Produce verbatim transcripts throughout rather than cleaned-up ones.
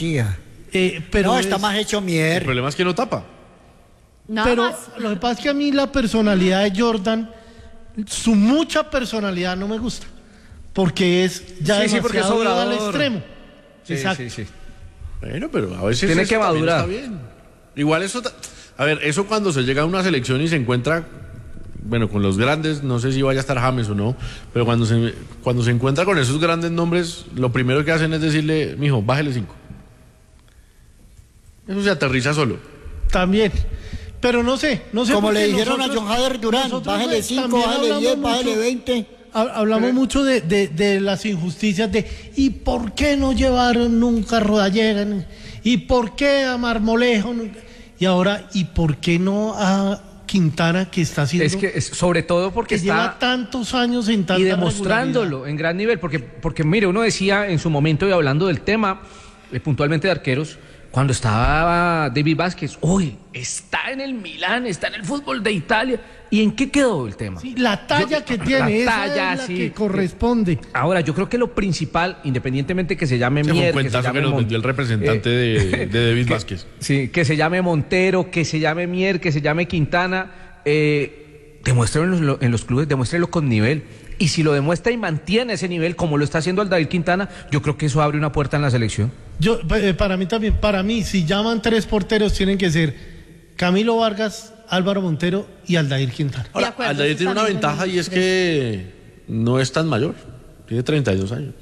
decía. Eh, pero no, es, está más hecho El mierda. problema es que no tapa. Nada pero más. lo que pasa es que a mí la personalidad de Jordan, su mucha personalidad no me gusta. Porque es ya Sí, sí, porque es demasiado ido al sobrador. extremo. Sí, Exacto. sí, sí. Bueno, pero a veces Tiene eso que también madurar. está bien. Igual eso, ta- a ver, eso cuando se llega a una selección y se encuentra, bueno, con los grandes, no sé si vaya a estar James o no, pero cuando se cuando se encuentra con esos grandes nombres, lo primero que hacen es decirle, mijo, bájele cinco. Eso se aterriza solo. También. Pero no sé, no sé. Como por le qué dijeron nosotros- a John Hader Durán, nosotros, bájele pues, cinco, también bájele hablamos diez, bájele mucho- veinte. ha- Hablamos Pero- mucho de, de, de las injusticias de ¿y por qué no llevaron nunca a Rodallega? ¿Y por qué a Marmolejo? Y ahora, ¿y por qué no a Quintana, que está haciendo, Es que es sobre todo porque que lleva está tantos años en tanta y demostrándolo regularidad? en gran nivel, porque, porque mire, uno decía en su momento y hablando del tema, eh, puntualmente de arqueros, cuando estaba David Vázquez, uy, está en el Milán, está en el fútbol de Italia, ¿y en qué quedó el tema? Sí, la talla Yo- que la tiene, esa talla, es la sí. que corresponde. Ahora, yo creo que lo principal, independientemente que se llame Se fue un Mier, que se cuentazo que llame nos Mon- vendió el representante eh, de, de David que- Vázquez. Sí, que se llame Montero, que se llame Mier, que se llame Quintana, eh, demuéstrenlo en, lo- en los clubes, demuéstrenlo con nivel. Y si lo demuestra y mantiene ese nivel, como lo está haciendo Aldair Quintana, yo creo que eso abre una puerta en la selección. Yo, eh, para mí también, para mí, si llaman tres porteros, tienen que ser Camilo Vargas, Álvaro Montero y Aldair Quintana. De Ahora, acuerdo, Aldair eso tiene una también ventaja son y es tres. que no es tan mayor. Tiene treinta y dos años.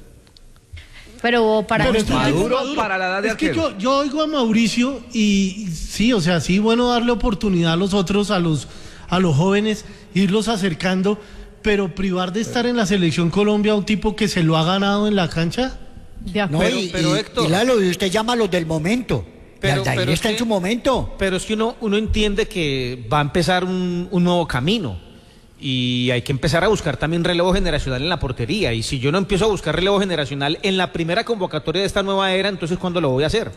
Pero para Pero que es que Maduro Maduro- para la edad de es que arquero. yo, yo oigo a Mauricio y, y sí, o sea, sí, bueno darle oportunidad a los otros, a los, a los jóvenes, irlos acercando, pero privar de estar en la selección Colombia a un tipo que se lo ha ganado en la cancha. De No, acuerdo. y, pero, y- Héctor- y Lalo, y usted llama a los del momento. Pero- y Aldair pero es está en que- su momento. Pero es que uno, uno entiende que va a empezar un, un nuevo camino y hay que empezar a buscar también relevo generacional en la portería. Y si yo no empiezo a buscar relevo generacional en la primera convocatoria de esta nueva era, entonces ¿cuándo lo voy a hacer?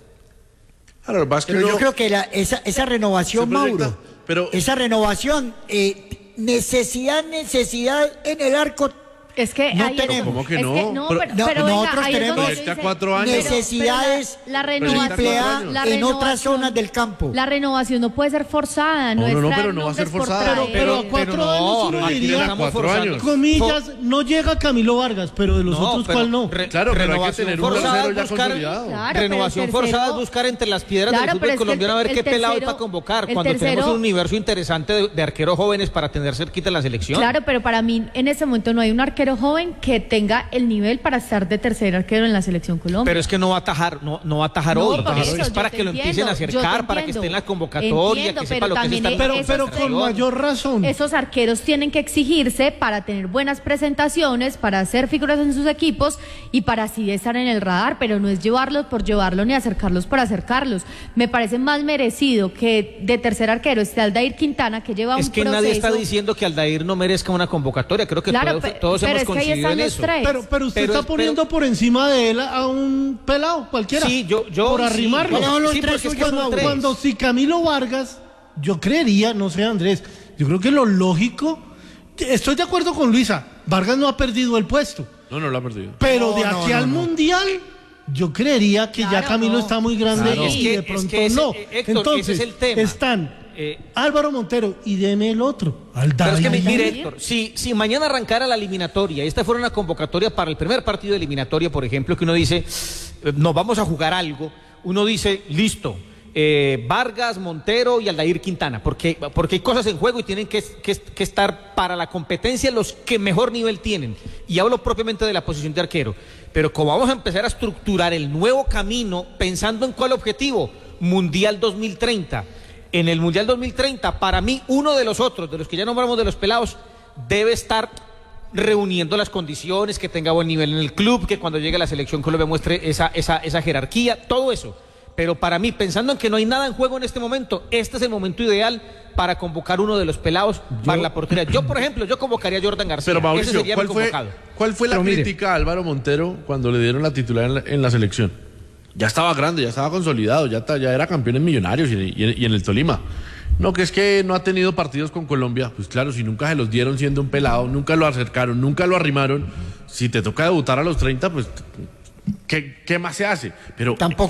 Ahora, lo que pasa es que Pero yo uno- creo que la- esa, esa renovación, Se proyecta, Mauro, pero- esa renovación, eh, necesidad, necesidad en el arco. Es que No ahí es tenemos. donde- ¿Cómo que es no? no, Pero- pero, No, pero venga, nosotros ahí es tenemos- donde Proyecta dice- cuatro años. pero- pero Necesidades la, la triple renovación, A la en otras renovación- zonas del campo. La renovación no puede ser forzada, no, No, es no, no, traer pero no va a ser nombres por forzada. traer. Pero a cuatro pero años no, uno aquí diría, no estamos cuatro forzando. años. comillas, no llega Camilo Vargas, pero de los otros, pero ¿cuál no? re- Claro, pero hay que renovación tener un forzada tercero es ya buscar- consolidado. Claro, pero renovación el tercero- forzada es buscar entre las piedras Claro, del pero fútbol es que colombiano a ver el qué pelado hay tercero- para convocar, el cuando tenemos tercero- un universo interesante de, de arqueros jóvenes para tener cerquita la selección. Claro, pero para mí en ese momento no hay un arquero joven que tenga el nivel para estar de tercer arquero en la selección Colombia. Pero es que no va a atajar, no, no va a atajar No, hoy. por Es, eso, es yo para te que lo entiendo, empiecen a yo te acercar, para que entiendo. esté en la convocatoria, Entiendo, que pero sepa lo que es también estar es- Pero, esos pero con tres- mayor razón. Esos arqueros tienen que exigirse para tener buenas presentaciones, para hacer figuras en sus equipos y para así estar en el radar, pero no es llevarlos por llevarlos ni acercarlos por acercarlos. Me parece más merecido que de tercer arquero esté Aldair Quintana, que lleva Es un que proceso. nadie está diciendo que Aldair no merezca una convocatoria. Creo que Claro, todos, pe- todos pero hemos es que ahí coincidido están en los eso. tres. Pero, pero usted Pero está es- poniendo pero- por encima de él a un pelado, cualquiera. Sí, yo, yo por sí, arrimarlo. ¿Cuáles son los sí, tres porque es que suyos, son Mauro? tres. Cuando si Camilo Vargas, yo creería, no sé Andrés, yo creo que lo lógico, estoy de acuerdo con Luisa, Vargas no ha perdido el puesto, No, no lo ha perdido. pero No, de no, aquí no, al no. Mundial, yo creería que ya Claro, Camilo no. está muy grande Claro. y Es que- de es pronto que ese- no. eh, Héctor, Entonces, ese es el tema. están Eh, Álvaro Montero y deme el otro, Pero Aldair. es que, mi- mire, Aldair. Héctor, si, si mañana arrancara la eliminatoria y esta fuera una convocatoria para el primer partido de eliminatoria, por ejemplo, que uno dice, eh, nos vamos a jugar algo, uno dice, listo, eh, Vargas, Montero y Aldair Quintana, porque, porque hay cosas en juego y tienen que, que, que estar para la competencia los que mejor nivel tienen. Y hablo propiamente de la posición de arquero. Pero como vamos a empezar a estructurar el nuevo camino, pensando en cuál objetivo, Mundial dos mil treinta. En el Mundial dos mil treinta, para mí, uno de los otros, de los que ya nombramos de los pelados, debe estar reuniendo las condiciones, que tenga buen nivel en el club, que cuando llegue a la selección Colombia muestre esa, esa, esa jerarquía, todo eso. Pero para mí, pensando en que no hay nada en juego en este momento, este es el momento ideal para convocar uno de los pelados para la portería. Yo, por ejemplo, yo convocaría a Jordan García. Pero Ese Mauricio, sería ¿cuál mi fue, convocado. ¿cuál fue la Pero mire. crítica a Álvaro Montero cuando le dieron la titular en la, en la selección? Ya estaba grande, ya estaba consolidado, ya, ta- ya era campeón en Millonarios y, y en- y en el Tolima. No, que es que no ha tenido partidos con Colombia. Pues claro, si nunca se los dieron siendo un pelado, nunca lo acercaron, nunca lo arrimaron. Si te toca debutar a los treinta, pues ¿qué, qué más se hace? Pero Tampoco